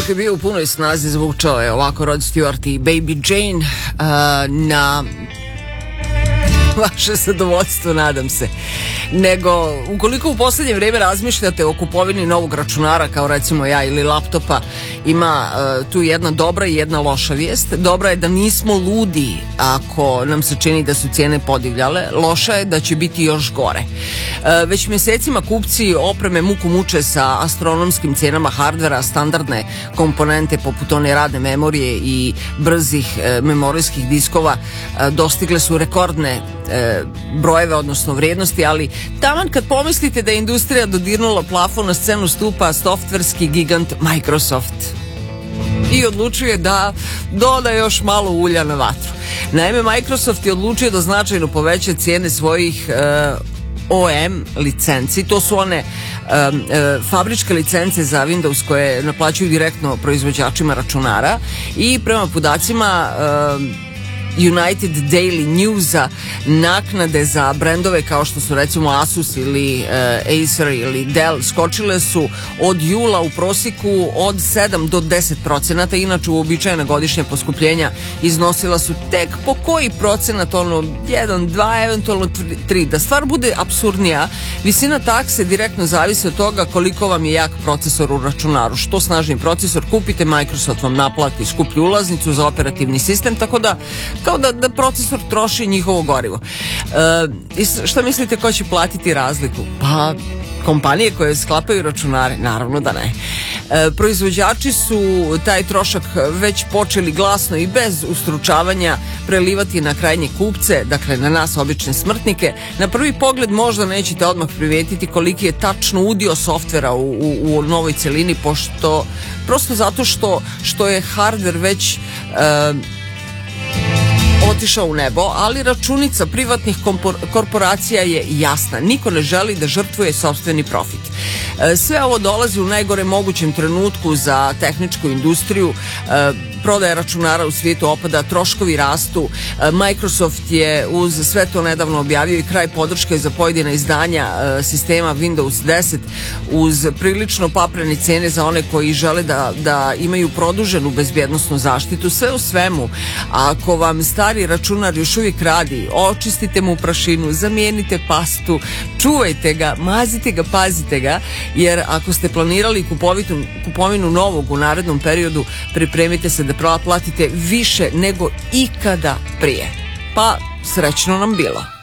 dok je bio u punoj snazi zvučao je ovako Rod Stewart i Baby Jane na vaše zadovoljstvo, nadam se. Nego, ukoliko u poslednje vreme razmišljate o kupovini novog računara, kao recimo ja, ili laptopa, ima tu jedna dobra i jedna loša vijest. Dobra je da nismo ludi ako nam se čini da su cijene podivljale. Loša je da će biti još gore. Već mjesecima kupci opreme muku muče sa astronomskim cijenama hardvera, standardne komponente poput one radne memorije i brzih memorijskih diskova dostigle su rekordne brojeve, odnosno vrijednosti, ali taman kad pomislite da je industrija dodirnula plafon, na scenu stupa softverski gigant Microsoft i odlučuje da doda još malo ulja na vatru. Naime, Microsoft je odlučio da značajno poveća cijene svojih OEM licenci. To su one fabričke licence za Windows koje naplaćuju direktno proizvođačima računara i prema podacima United Daily Newsa, naknade za brendove kao što su recimo Asus ili Acer ili Dell skočile su od jula u prosjeku od 7 do 10%. Inače, uobičajena godišnja poskupljenja iznosila su tek po koji procenat, 1, 2, eventualno 3. Da stvar bude apsurdnija, visina takse direktno zavisi od toga koliko vam je jak procesor u računaru. Što snažniji procesor kupite, Microsoft vam naplati skuplju ulaznicu za operativni sistem, tako da kao da procesor troši njihovo gorivo. Šta mislite ko će platiti razliku? Pa kompanije koje sklapaju računare, naravno da ne. Proizvođači su taj trošak već počeli glasno i bez ustručavanja prelivati na krajnje kupce, dakle na nas obične smrtnike. Na prvi pogled možda nećete odmah primetiti koliki je tačno udio softvera u novoj celini, prosto zato što je hardver već otišao u nebo, ali računica privatnih korporacija je jasna. Niko ne želi da žrtvuje sopstveni profit. Sve ovo dolazi u najgore mogućem trenutku za tehničku industriju. Prodaja računara u svijetu opada, troškovi rastu. Microsoft je uz sve to nedavno objavio i kraj podrške za pojedina izdanja sistema Windows 10 uz prilično paprene cene za one koji žele da imaju produženu bezbjednosnu zaštitu. Sve u svemu, ako vam stari računar još uvijek radi, očistite mu prašinu, zamijenite pastu, čuvajte ga, mazite ga, pazite ga, jer ako ste planirali kupovinu novog u narednom periodu, pripremite se da platite više nego ikada prije. Pa srećno nam bilo.